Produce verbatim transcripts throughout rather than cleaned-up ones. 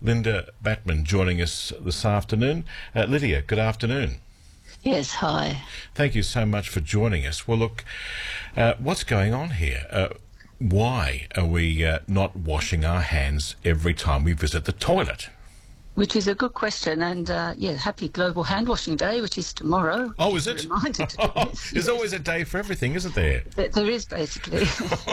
Linda Batman joining us this afternoon. Uh, Lydia, good afternoon. Yes, hi. Thank you so much for joining us. Well, look, uh, what's going on here? Uh, why are we uh, not washing our hands every time we visit the toilet? Which is a good question, and uh, yeah, happy Global Hand Washing Day, which is tomorrow. Oh, is it? Reminded to do this. There's always a day for everything, isn't there? There, there is, basically.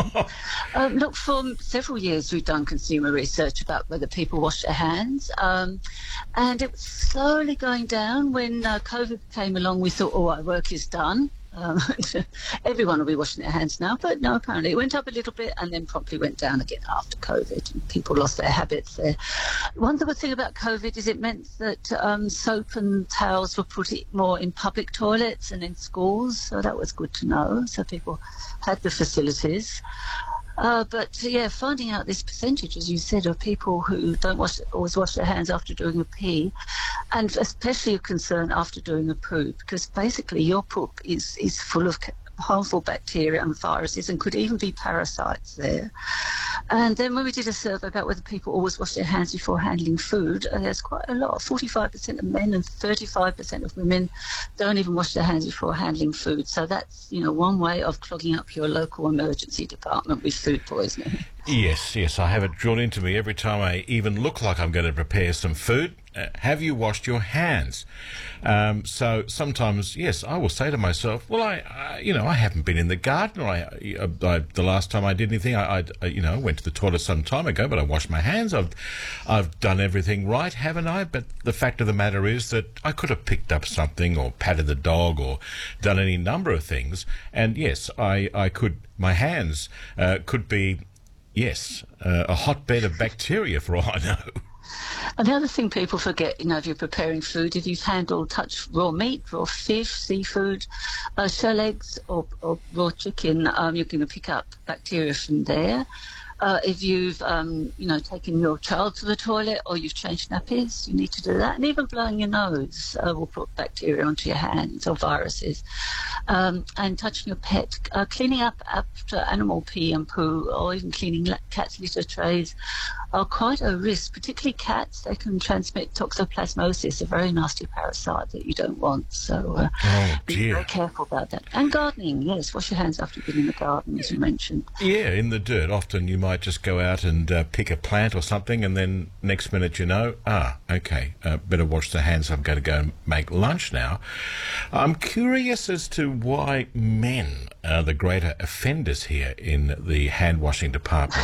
um, look, for several years we've done consumer research about whether people wash their hands, um, and it was slowly going down. When uh, COVID came along, we thought, oh, our work is done. Um, everyone will be washing their hands now, but no, apparently it went up a little bit and then promptly went down again after COVID, and people lost their habits there. One good thing about COVID is it meant that um, soap and towels were put more in public toilets and in schools, so that was good to know, so people had the facilities. Uh, but yeah, finding out this percentage, as you said, of people who don't wash, always wash their hands after doing a pee, and especially a concern after doing a poo, because basically your poop is, is full of harmful bacteria and viruses and could even be parasites there. And then when we did a survey about whether people always wash their hands before handling food, uh, there's quite a lot. forty-five percent of men and thirty-five percent of women don't even wash their hands before handling food. So that's, you know, one way of clogging up your local emergency department with food poisoning. Yes, yes, I have it drilled into me every time I even look like I'm going to prepare some food. Uh, have you washed your hands? Um, so sometimes, yes, I will say to myself, well, I, I you know, I haven't been in the garden. Or I, I, I, the last time I did anything, I, I, you know, went to the toilet some time ago, but I washed my hands. I've, I've done everything right, haven't I? But the fact of the matter is that I could have picked up something or patted the dog or done any number of things. And yes, I, I could, my hands uh, could be, yes, uh, a hotbed of bacteria for all I know. And the other thing people forget, you know, if you're preparing food, if you've handled, touched raw meat, raw fish, seafood, uh, shell eggs or, or raw chicken, um, you're going to pick up bacteria from there. Uh, if you've, um, you know, taken your child to the toilet or you've changed nappies, you need to do that. And even blowing your nose uh, will put bacteria onto your hands or viruses. Um, and touching your pet, uh, cleaning up after animal pee and poo, or even cleaning cats' litter trays are quite a risk, particularly cats. They can transmit toxoplasmosis, a very nasty parasite that you don't want. So uh, oh, be very careful about that. And gardening, yes, wash your hands after you've been in the garden, as you mentioned. Yeah, in the dirt. Often you might just go out and uh, pick a plant or something, and then next minute you know, ah, okay, uh, better wash the hands. I'm going to go and make lunch now. I'm curious as to why men are the greater offenders here in the hand-washing department.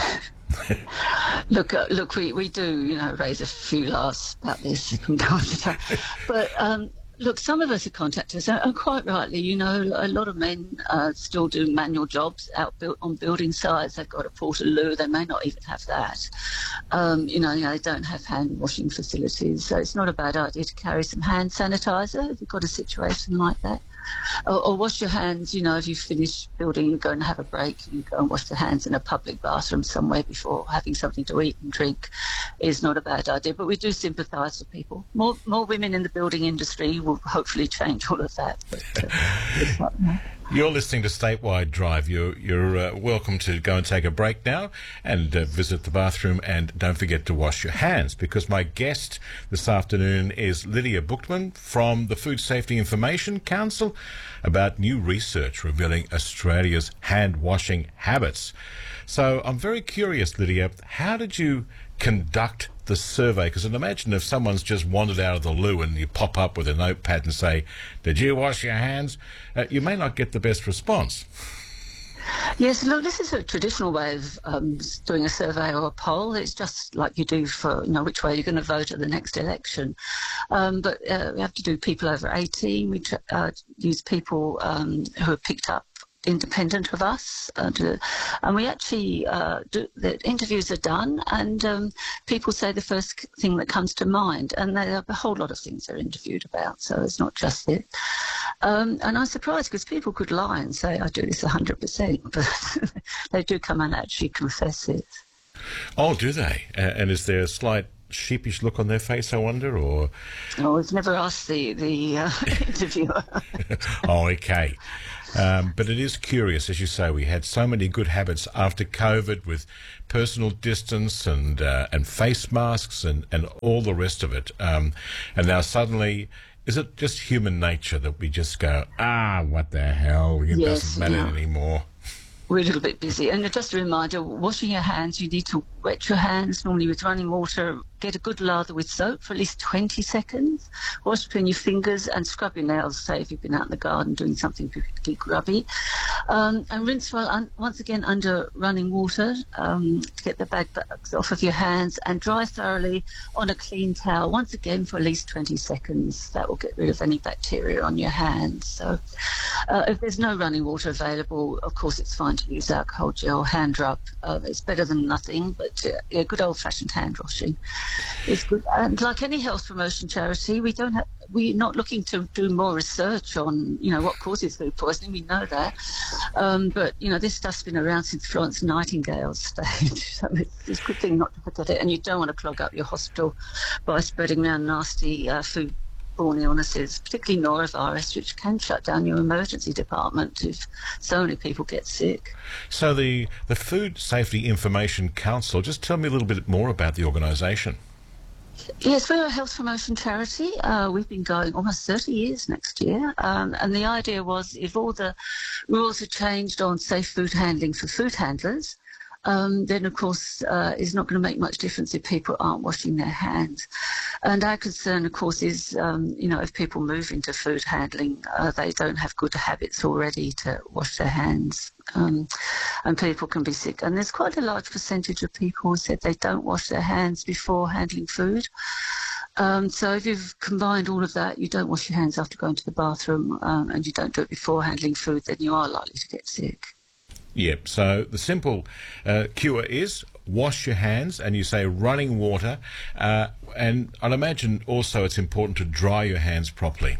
look, uh, look, we, we do, you know, raise a few laughs about this from time to time. But um, look, some of us are contractors, and quite rightly, you know, a lot of men uh, still do manual jobs out built on building sites. They've got a portaloo. They may not even have that. Um, you know, you know, they don't have hand washing facilities, so it's not a bad idea to carry some hand sanitizer if you've got a situation like that. Or, or wash your hands, you know, if you finish building, you go and have a break, you go and wash your hands in a public bathroom somewhere before having something to eat and drink is not a bad idea. But we do sympathise with people. More more women in the building industry will hopefully change all of that. But, uh, it's not, no. You're listening to Statewide Drive. You're, you're uh, welcome to go and take a break now and uh, visit the bathroom, and don't forget to wash your hands, because my guest this afternoon is Lydia Buchtman from the Food Safety Information Council about new research revealing Australia's hand-washing habits. So I'm very curious, Lydia, how did you conduct the survey? Because I'd imagine if someone's just wandered out of the loo and you pop up with a notepad and say, did you wash your hands? Uh, you may not get the best response. Yes, look, this is a traditional way of um, doing a survey or a poll. It's just like you do for, you know, which way you're going to vote at the next election. Um, but uh, we have to do people over eighteen. We uh, use people um, who have picked up independent of us, uh, to, and we actually uh, do, the interviews are done, and um, people say the first thing that comes to mind, and there are a whole lot of things they're interviewed about, so it's not just it. Um, and I'm surprised, because people could lie and say I do this one hundred percent, but they do come and actually confess it. Oh, do they? Uh, and is there a slight sheepish look on their face, I wonder, or? Oh, we've never asked the, the uh, interviewer. Oh, okay. Um, but it is curious, as you say, we had so many good habits after COVID with personal distance and uh, and face masks and, and all the rest of it. Um, and now suddenly, is it just human nature that we just go, ah, what the hell, it Yes, doesn't matter yeah. anymore? We're a little bit busy. And just a reminder, washing your hands, you need to wet your hands, normally with running water. Get a good lather with soap for at least twenty seconds. Wash between your fingers and scrub your nails, say, if you've been out in the garden doing something particularly grubby. Um, and rinse well, un- once again, under running water um, to get the bad bugs off of your hands, and dry thoroughly on a clean towel, once again, for at least twenty seconds. That will get rid of any bacteria on your hands. So uh, if there's no running water available, of course, it's fine to use alcohol gel, hand rub. Uh, it's better than nothing, but uh, yeah, good old-fashioned hand washing is good. And like any health promotion charity, we don't have, we're not looking to do more research on, you know, what causes food poisoning. We know that. Um, but, you know, this stuff's been around since Florence Nightingale's stage. So it's, it's a good thing not to forget it. And you don't want to clog up your hospital by spreading around nasty uh, food borne illnesses, particularly norovirus, which can shut down your emergency department if so many people get sick. So the, the Food Safety Information Council, just tell me a little bit more about the organisation. Yes, we're a health promotion charity. Uh, we've been going almost thirty years next year. Um, and the idea was if all the rules are changed on safe food handling for food handlers, Um, then, of course, uh, it's not going to make much difference if people aren't washing their hands. And our concern, of course, is, um, you know, if people move into food handling, uh, they don't have good habits already to wash their hands, um, and people can be sick. And there's quite a large percentage of people who said they don't wash their hands before handling food. Um, so if you've combined all of that, you don't wash your hands after going to the bathroom, um, and you don't do it before handling food, then you are likely to get sick. Yep, so the simple uh, cure is wash your hands, and you say running water, uh, and I'd imagine also it's important to dry your hands properly.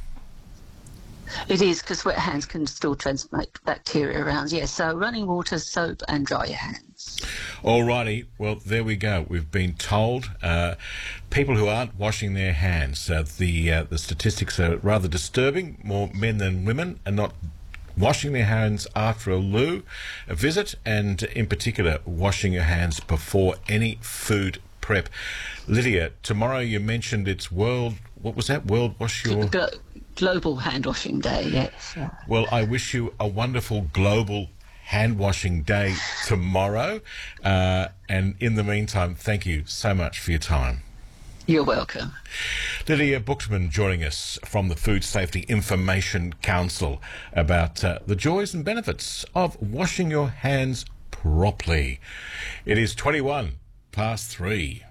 It is, because wet hands can still transmit bacteria around, yes. So running water, soap, and dry your hands. Alrighty, well, there we go. We've been told uh, people who aren't washing their hands, uh, the, uh, the statistics are rather disturbing, more men than women, and not washing their hands after a loo, a visit, and in particular, washing your hands before any food prep. Lydia, tomorrow you mentioned it's World, what was that? World Wash Your... Glo- Global Hand Washing Day, yes. Well, I wish you a wonderful global hand washing day tomorrow. Uh, and in the meantime, thank you so much for your time. You're welcome. Lydia Buchtman joining us from the Food Safety Information Council about uh, the joys and benefits of washing your hands properly. It is twenty-one past three.